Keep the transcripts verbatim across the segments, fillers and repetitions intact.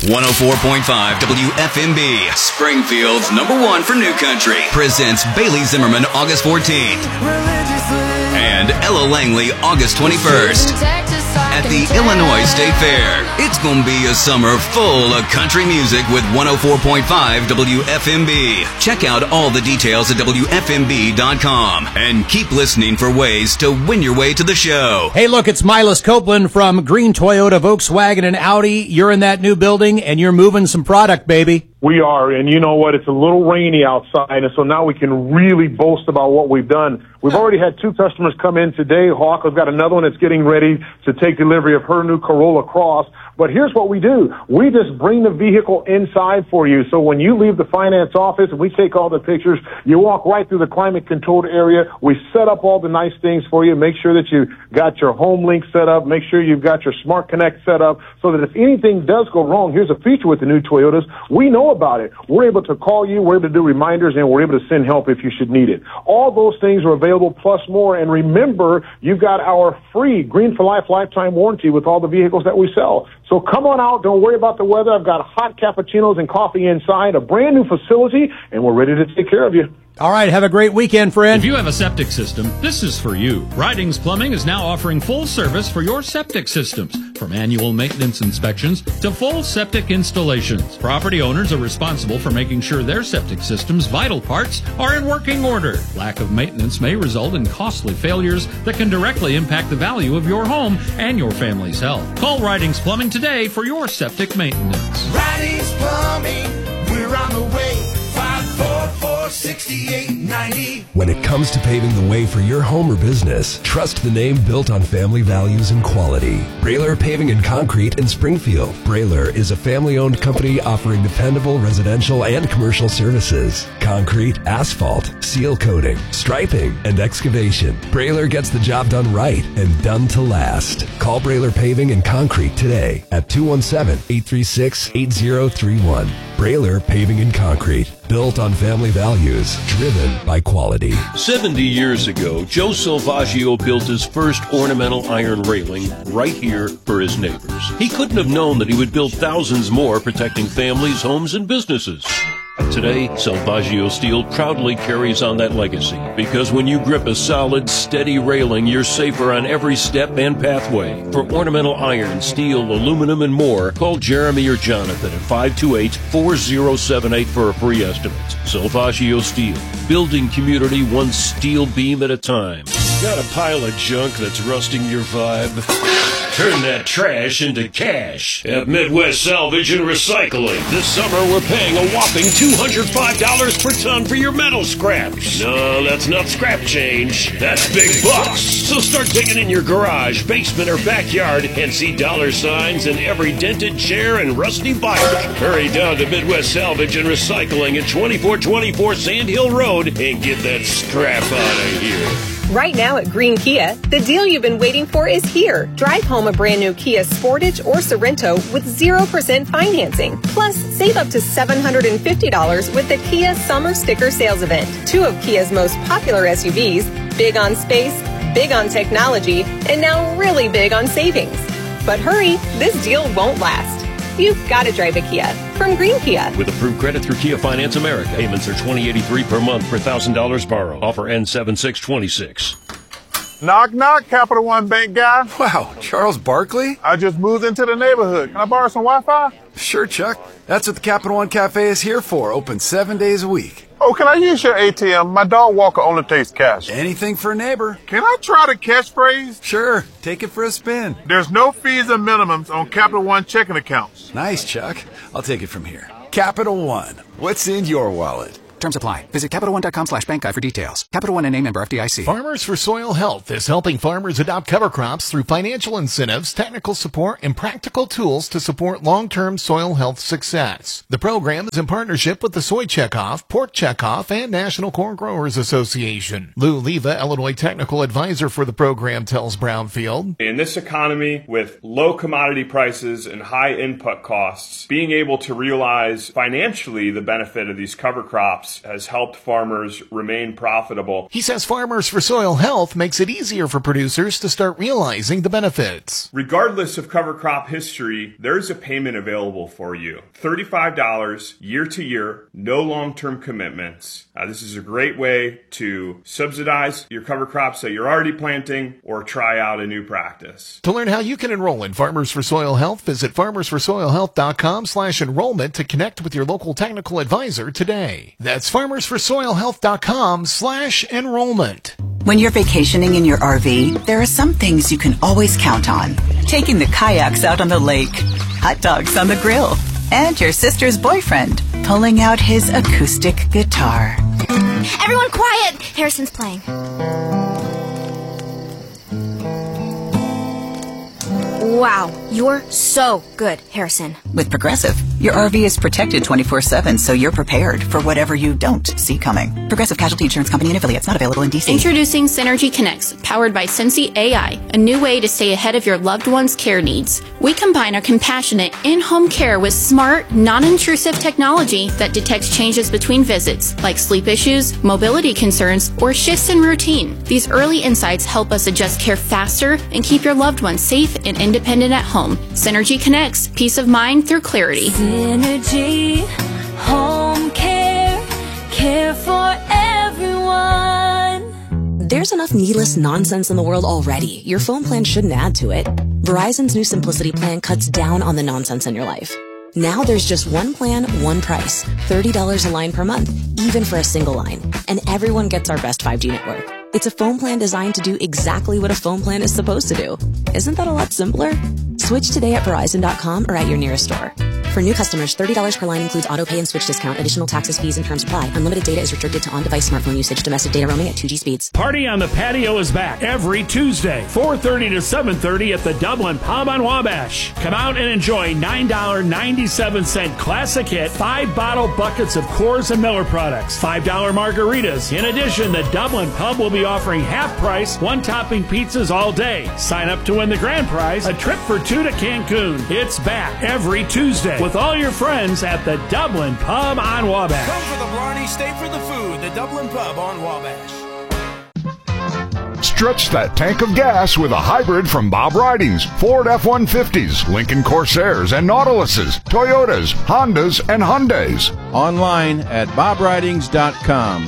one oh four point five W F M B, Springfield's number one for new country, presents Bailey Zimmerman August fourteenth and Ella Langley August twenty-first at the Illinois State Fair. It's gonna be a summer full of country music with one oh four point five W F M B. Check out all the details at W F M B dot com and keep listening for ways to win your way to the show. Hey, look, it's Milas Copeland from Green Toyota, Volkswagen, and Audi. You're in that new building, and you're moving some product, baby. We are, and you know what? It's a little rainy outside, and so now we can really boast about what we've done. We've already had two customers come in today. Hawk has got another one that's getting ready to take delivery of her new Corolla Cross. But here's what we do. We just bring the vehicle inside for you. So when you leave the finance office and we take all the pictures, you walk right through the climate-controlled area. We set up all the nice things for you. Make sure that you got your home link set up. Make sure you've got your Smart Connect set up so that if anything does go wrong, here's a feature with the new Toyotas. We know about it. We're able to call you. We're able to do reminders, and we're able to send help if you should need it. All those things are available plus more. And remember, you've got our free Green for Life lifetime warranty with all the vehicles that we sell. So come on out. Don't worry about the weather. I've got hot cappuccinos and coffee inside, a brand new facility, and we're ready to take care of you. All right, have a great weekend, friend. If you have a septic system, this is for you. Ridings Plumbing is now offering full service for your septic systems, from annual maintenance inspections to full septic installations. Property owners are responsible for making sure their septic system's vital parts are in working order. Lack of maintenance may result in costly failures that can directly impact the value of your home and your family's health. Call Ridings Plumbing today for your septic maintenance. Ridings Plumbing, we're on the way. five four four, six eight nine zero. When it comes to paving the way for your home or business, trust the name built on family values and quality. Brailer Paving and Concrete in Springfield. Brailer is a family-owned company offering dependable residential and commercial services. Concrete, asphalt, seal coating, striping, and excavation. Brailer gets the job done right and done to last. Call Brailer Paving and Concrete today at two one seven, eight three six, eight zero three one. Brailer Paving and Concrete. Built on family values, driven by quality. seventy years ago, Joe Salvaggio built his first ornamental iron railing right here for his neighbors. He couldn't have known that he would build thousands more protecting families, homes, and businesses. Today, Salvaggio Steel proudly carries on that legacy, because when you grip a solid, steady railing, you're safer on every step and pathway. For ornamental iron, steel, aluminum, and more, call Jeremy or Jonathan at five two eight, four zero seven eight for a free estimate. Salvaggio Steel, building community one steel beam at a time. Got a pile of junk that's rusting your vibe? Turn that trash into cash at Midwest Salvage and Recycling. This summer, we're paying a whopping two hundred five dollars per ton for your metal scraps. No, that's not scrap change. That's big bucks. So start digging in your garage, basement, or backyard and see dollar signs in every dented chair and rusty bike. Hurry down to Midwest Salvage and Recycling at twenty-four twenty-four Sand Hill Road and get that scrap out of here. Right now at Green Kia, the deal you've been waiting for is here. Drive home a brand new Kia Sportage or Sorento with zero percent financing. Plus, save up to seven hundred fifty dollars with the Kia Summer Sticker Sales Event. Two of Kia's most popular S U Vs, big on space, big on technology, and now really big on savings. But hurry, this deal won't last. You've got to drive a Kia from Green Kia. With approved credit through Kia Finance America. Payments are twenty eighty-three per month per one thousand dollars borrow. Offer ends seven six twenty-six. Knock, knock, Capital One Bank guy. Wow, Charles Barkley? I just moved into the neighborhood. Can I borrow some Wi-Fi? Sure, Chuck. That's what the Capital One Cafe is here for. Open seven days a week. Oh, can I use your A T M? My dog walker only takes cash. Anything for a neighbor. Can I try the catchphrase? Sure. Take it for a spin. There's no fees or minimums on Capital One checking accounts. Nice, Chuck. I'll take it from here. Capital One. What's in your wallet? Terms apply. Visit Capital One dot com slash bank guide for details. Capital One and name member F D I C. Farmers for Soil Health is helping farmers adopt cover crops through financial incentives, technical support, and practical tools to support long-term soil health success. The program is in partnership with the Soy Checkoff, Pork Checkoff, and National Corn Growers Association. Lou Leva, Illinois technical advisor for the program, tells Brownfield. In this economy with low commodity prices and high input costs, being able to realize financially the benefit of these cover crops crops has helped farmers remain profitable. He says Farmers for Soil Health makes it easier for producers to start realizing the benefits. Regardless of cover crop history, there's a payment available for you. thirty-five dollars year to year, no long-term commitments. Uh, this is a great way to subsidize your cover crops that you're already planting or try out a new practice. To learn how you can enroll in Farmers for Soil Health, visit farmers for soil health dot com slash enrollment to connect with your local technical advisor today. That's farmers for soil health dot com slash enrollment. When you're vacationing in your R V, there are some things you can always count on. Taking the kayaks out on the lake, hot dogs on the grill, and your sister's boyfriend pulling out his acoustic guitar. Everyone quiet! Harrison's playing. Wow, you're so good, Harrison. With Progressive, your R V is protected twenty-four seven, so you're prepared for whatever you don't see coming. Progressive Casualty Insurance Company and affiliates, not available in D C. Introducing Synergy Connects, powered by Sensi A I, a new way to stay ahead of your loved one's care needs. We combine our compassionate in-home care with smart, non-intrusive technology that detects changes between visits, like sleep issues, mobility concerns, or shifts in routine. These early insights help us adjust care faster and keep your loved one safe and independent at home. Synergy Connects, peace of mind through clarity. Synergy, home care, care for everyone. There's enough needless nonsense in the world already. Your phone plan shouldn't add to it. Verizon's new Simplicity plan cuts down on the nonsense in your life. Now there's just one plan, one price. thirty dollars a line per month, even for a single line. And everyone gets our best five G network. It's a phone plan designed to do exactly what a phone plan is supposed to do. Isn't that a lot simpler? Switch today at Verizon dot com or at your nearest store. For new customers, thirty dollars per line includes auto pay and switch discount. Additional taxes, fees, and terms apply. Unlimited data is restricted to on-device smartphone usage. Domestic data roaming at two G speeds. Party on the Patio is back every Tuesday, four thirty to seven thirty at the Dublin Pub on Wabash. Come out and enjoy nine dollars and ninety-seven cents classic hit, five bottle buckets of Coors and Miller products, five dollars margaritas. In addition, the Dublin Pub will be offering half-price, one-topping pizzas all day. Sign up to win the grand prize, a trip for two to Cancun. It's back every Tuesday with all your friends at the Dublin Pub on Wabash. Come for the Blarney, stay for the food. The Dublin Pub on Wabash. Stretch that tank of gas with a hybrid from Bob Ridings. Ford F one fifties, Lincoln Corsairs and Nautiluses, Toyotas, Hondas, and Hyundais. Online at bob ridings dot com.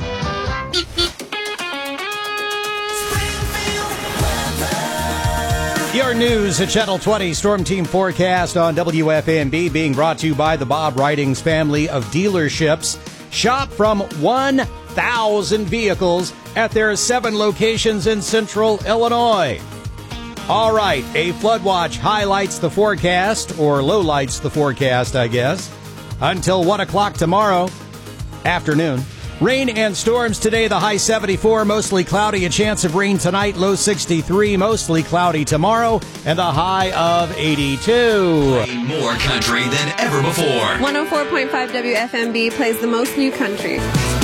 Your news at Channel twenty Storm Team Forecast on W F M B being brought to you by the Bob Ridings family of dealerships. Shop from one thousand vehicles at their seven locations in central Illinois. All right, a flood watch highlights the forecast, or lowlights the forecast, I guess, until one o'clock tomorrow afternoon. Rain and storms today, the high seventy-four, mostly cloudy, a chance of rain tonight, low sixty-three, mostly cloudy tomorrow, and the high of eighty-two. More country than ever before. one oh four point five W F M B plays the most new country.